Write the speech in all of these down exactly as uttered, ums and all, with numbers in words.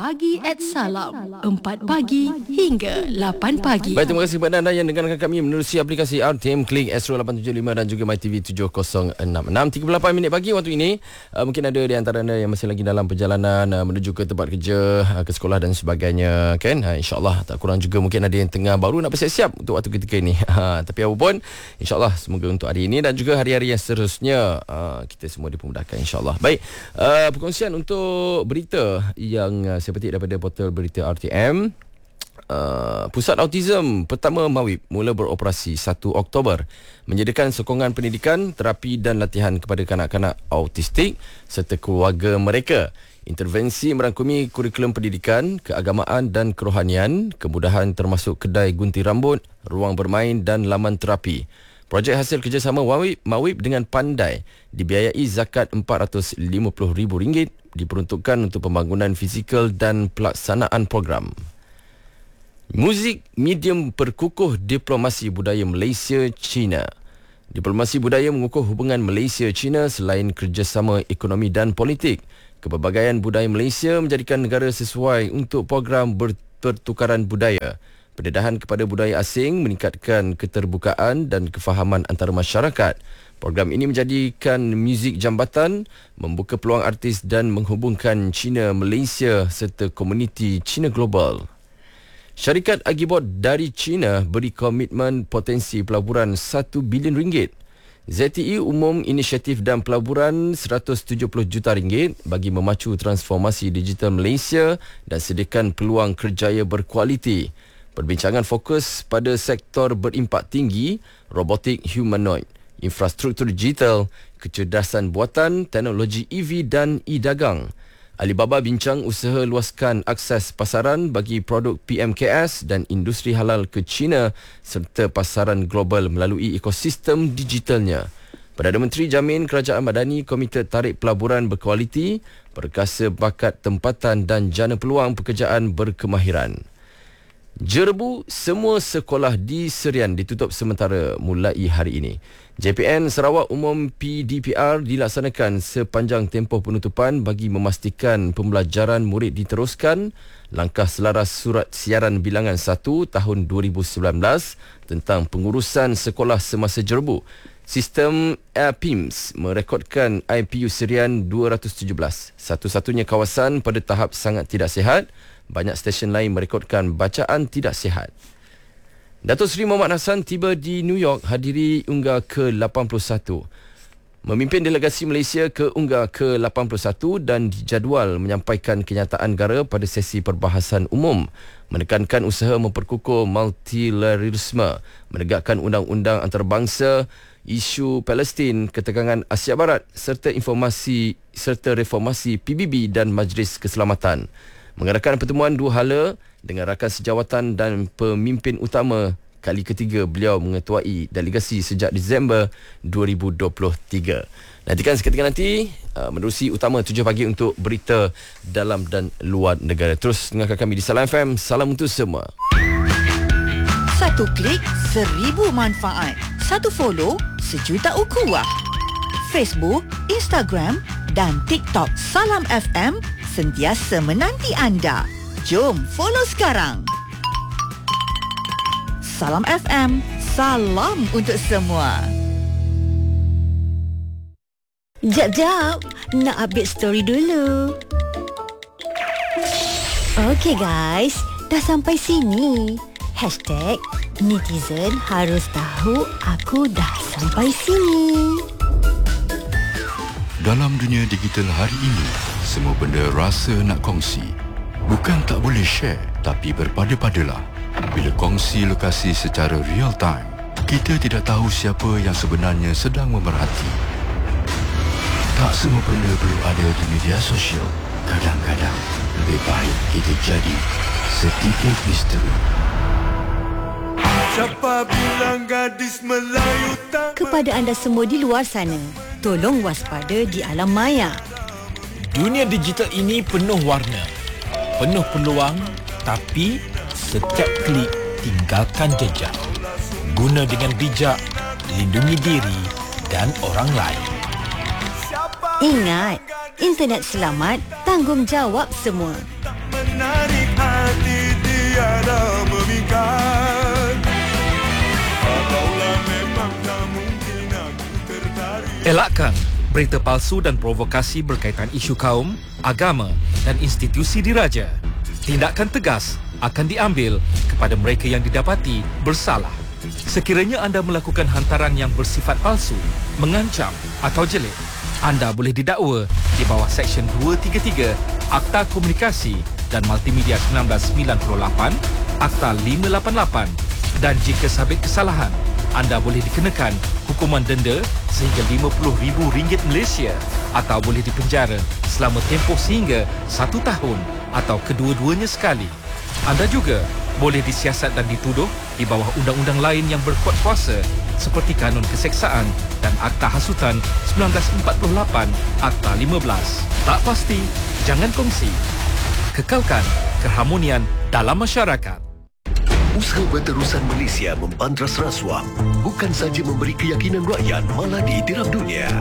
Pagi at Salam, empat pagi hingga lapan pagi. Baik, terima kasih kepada anda yang dengarkan kami menerusi aplikasi R T M, Klik Astro lapan tujuh lima dan juga MyTV tujuh kosong enam enam. tiga puluh lapan minit pagi waktu ini. uh, Mungkin ada di antara anda yang masih lagi dalam perjalanan uh, menuju ke tempat kerja, uh, ke sekolah dan sebagainya, kan? uh, InsyaAllah tak kurang juga mungkin ada yang tengah baru nak bersiap-siap untuk waktu ketika ini. uh, Tapi apapun, InsyaAllah semoga untuk hari ini dan juga hari-hari yang seterusnya uh, kita semua dipermudahkan, InsyaAllah. Baik, uh, perkongsian untuk berita yang uh, saya petik daripada portal berita R T M. Uh, Pusat Autism pertama Mawib mula beroperasi satu Oktober, menyediakan sokongan pendidikan, terapi dan latihan kepada kanak-kanak autistik serta keluarga mereka. Intervensi merangkumi kurikulum pendidikan, keagamaan dan kerohanian, kemudahan termasuk kedai gunting rambut, ruang bermain dan laman terapi. Projek hasil kerjasama Mawib, Mawib dengan Pandai dibiayai zakat empat ratus lima puluh ribu ringgit, diperuntukkan untuk pembangunan fizikal dan pelaksanaan program. Muzik medium perkukuh diplomasi budaya Malaysia-China. Diplomasi budaya mengukuh hubungan Malaysia-China selain kerjasama ekonomi dan politik. Kepelbagaian budaya Malaysia menjadikan negara sesuai untuk program pertukaran budaya. Pendedahan kepada budaya asing meningkatkan keterbukaan dan kefahaman antara masyarakat. Program ini menjadikan muzik jambatan, membuka peluang artis dan menghubungkan China, Malaysia serta komuniti China global. Syarikat Agibot dari China beri komitmen potensi pelaburan satu bilion ringgit. Z T E umum inisiatif dan pelaburan seratus tujuh puluh juta ringgit bagi memacu transformasi digital Malaysia dan sediakan peluang kerjaya berkualiti. Perbincangan fokus pada sektor berimpak tinggi, robotik humanoid, infrastruktur digital, kecerdasan buatan, teknologi E V dan e-dagang. Alibaba bincang usaha luaskan akses pasaran bagi produk P M K S dan industri halal ke China serta pasaran global melalui ekosistem digitalnya. Perdana Menteri jamin Kerajaan Madani komited tarik pelaburan berkualiti, perkasa bakat tempatan dan jana peluang pekerjaan berkemahiran. Jerbu semua sekolah di Serian ditutup sementara mulai hari ini. J P N Sarawak Umum P D P R dilaksanakan sepanjang tempoh penutupan bagi memastikan pembelajaran murid diteruskan. Langkah selaras Surat Siaran Bilangan satu tahun dua ribu sembilan belas tentang pengurusan sekolah semasa jerbu. Sistem P I M S merekodkan I P U Serian dua ratus tujuh belas, satu-satunya kawasan pada tahap sangat tidak sihat. Banyak stesen lain merekodkan bacaan tidak sihat. Datuk Seri Muhammad Hassan tiba di New York hadiri UNGA ke lapan puluh satu. Memimpin delegasi Malaysia ke UNGA ke lapan puluh satu dan dijadual menyampaikan kenyataan negara pada sesi perbahasan umum. Menekankan usaha memperkukuh multilateralisme, menegakkan undang-undang antarabangsa, isu Palestin, ketegangan Asia Barat serta informasi serta reformasi P B B dan Majlis Keselamatan. Mengadakan pertemuan dua hala dengan rakan sejawatan dan pemimpin utama. Kali ketiga beliau mengetuai delegasi sejak Disember dua ribu dua puluh tiga. Nantikan seketika nanti uh, menerusi utama tujuh pagi untuk berita dalam dan luar negara. Terus dengarkan kami di Salam F M. Salam untuk semua. Satu klik, seribu manfaat. Satu follow, sejuta ukhuwah. Facebook, Instagram dan TikTok Salam F M sentiasa menanti anda. Jom follow sekarang. Salam F M, salam untuk semua. Jap-jap, nak update story dulu. Okey guys, dah sampai sini. Hashtag netizen harus tahu aku dah sampai sini. Dalam dunia digital hari ini, semua benda rasa nak kongsi. Bukan tak boleh share, tapi berpada-padalah. Bila kongsi lokasi secara real time, kita tidak tahu siapa yang sebenarnya sedang memerhati. Tak semua benda perlu ada di media sosial. Kadang-kadang, lebih baik kita jadi setitik misteri. Siapa bilang gadis Melayu tak... Kepada anda semua di luar sana, tolong waspada di alam maya. Dunia digital ini penuh warna, penuh peluang, tapi setiap klik tinggalkan jejak. Guna dengan bijak, lindungi diri dan orang lain. Ingat, internet selamat, tanggungjawab semua. menarik hati tiada memikat. Kalaulah memang tak mungkin aku tertarik. Elakkan berita palsu dan provokasi berkaitan isu kaum, agama dan institusi diraja. Tindakan tegas akan diambil kepada mereka yang didapati bersalah. Sekiranya anda melakukan hantaran yang bersifat palsu, mengancam atau jelik, anda boleh didakwa di bawah Seksyen dua tiga tiga Akta Komunikasi dan Multimedia seribu sembilan ratus sembilan puluh lapan, Akta lima lapan lapan, dan jika sabit kesalahan, anda boleh dikenakan hukuman denda sehingga lima puluh ribu ringgit Malaysia atau boleh dipenjara selama tempoh sehingga satu tahun atau kedua-duanya sekali. Anda juga boleh disiasat dan dituduh di bawah undang-undang lain yang berkuat kuasa seperti Kanun Keseksaan dan Akta Hasutan seribu sembilan ratus empat puluh lapan, Akta lima belas. Tak pasti, jangan kongsi. Kekalkan keharmonian dalam masyarakat. Usaha Berterusan Malaysia membantras rasuah bukan saja memberi keyakinan rakyat, malah ditiram dunia.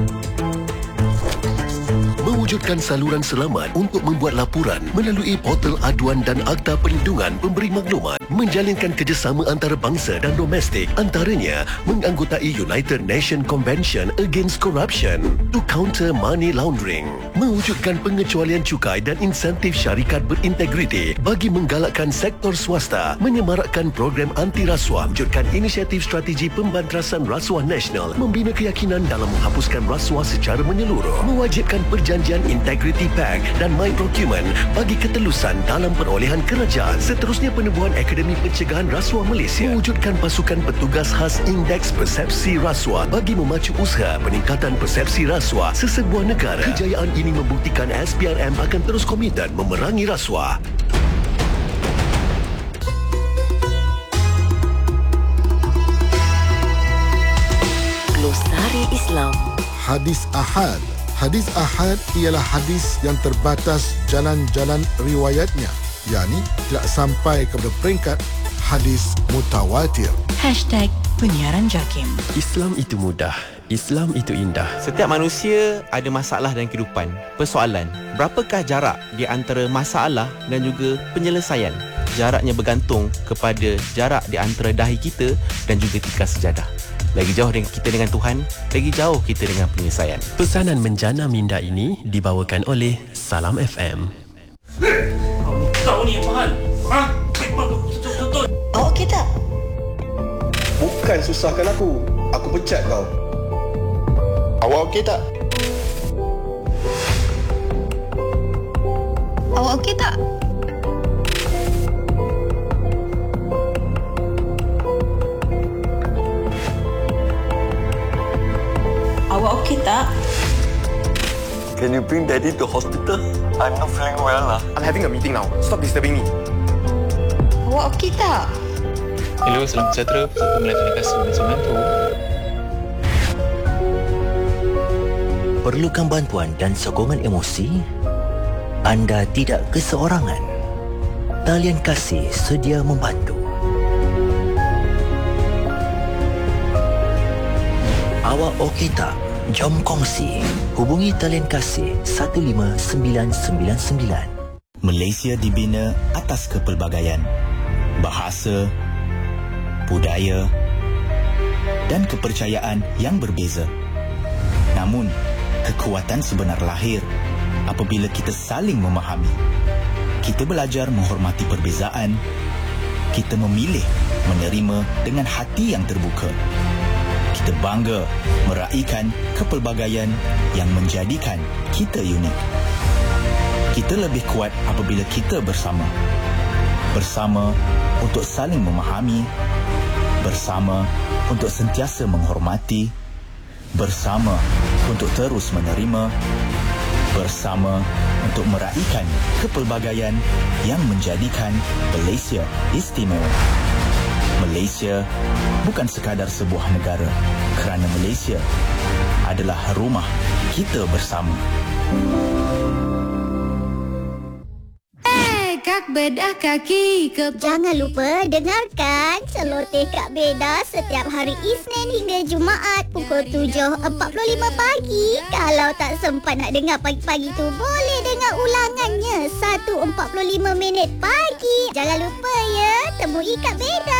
Mewujudkan saluran selamat untuk membuat laporan melalui portal aduan dan akta perlindungan pemberi maklumat, menjalinkan kerjasama antarabangsa dan domestik, antaranya menganggotai United Nations Convention Against Corruption to counter money laundering, mewujudkan pengecualian cukai dan insentif syarikat berintegriti bagi menggalakkan sektor swasta, menyemarakkan program anti rasuah, mewujudkan inisiatif strategi pembantrasan rasuah nasional, membina keyakinan dalam menghapuskan rasuah secara menyeluruh, mewajibkan perjanjian Integrity Pact dan My Procurement bagi ketelusan dalam perolehan kerajaan. Seterusnya, penubuhan Akademi Pencegahan Rasuah Malaysia, mewujudkan pasukan petugas khas Indeks Persepsi Rasuah bagi memacu usaha peningkatan persepsi rasuah sesebuah negara. Kejayaan ini membuktikan S P R M akan terus komited memerangi rasuah. Glosari Islam. Hadis Ahad. Hadis Ahad ialah hadis yang terbatas jalan-jalan riwayatnya, yakni tidak sampai kepada peringkat hadis mutawatir. Hashtag Penyiaran Jakim. Islam itu mudah, Islam itu indah. Setiap manusia ada masalah dalam kehidupan. Persoalan, berapakah jarak di antara masalah dan juga penyelesaian? Jaraknya bergantung kepada jarak di antara dahi kita dan juga tikar sejadah. Lagi jauh dengan kita dengan Tuhan, lagi jauh kita dengan penyelesaian. Pesanan menjana minda ini dibawakan oleh Salam F M. Kau ni yang mahal. Ha? Betul-betul. Awak okey tak? Bukan susahkan aku. Aku pecat kau. Awak okey tak? Awak okey tak? Awak okey tak? Can you bring daddy to hospital? I'm not feeling well lah. I'm having a meeting now. Stop disturbing me. Awak okey tak? Hello, selamat sejahtera. Persatuan Melayu Kasih Malaysia membantu. Perlukan bantuan dan sokongan emosi? Anda tidak keseorangan. Talian Kasih sedia membantu. Awak okey tak? Jom kongsi. Hubungi Talian Kasih satu lima sembilan sembilan sembilan. Malaysia dibina atas kepelbagaian, bahasa, budaya dan kepercayaan yang berbeza. Namun, kekuatan sebenar lahir apabila kita saling memahami. Kita belajar menghormati perbezaan. Kita memilih menerima dengan hati yang terbuka. Kita bangga meraihkan kepelbagaian yang menjadikan kita unik. Kita lebih kuat apabila kita bersama. Bersama untuk saling memahami. Bersama untuk sentiasa menghormati. Bersama untuk terus menerima. Bersama untuk meraihkan kepelbagaian yang menjadikan Malaysia istimewa. Malaysia bukan sekadar sebuah negara, kerana Malaysia adalah rumah kita bersama. Eh, Kak Bedah Kaki ke... Jangan lupa dengarkan Celoteh Kak Bedah setiap hari Isnin hingga Jumaat pukul tujuh empat puluh lima pagi. Kalau tak sempat nak dengar pagi-pagi tu, boleh dengar ulangannya satu empat puluh lima minit pagi. Jangan lupa ya, temui Kak Beda.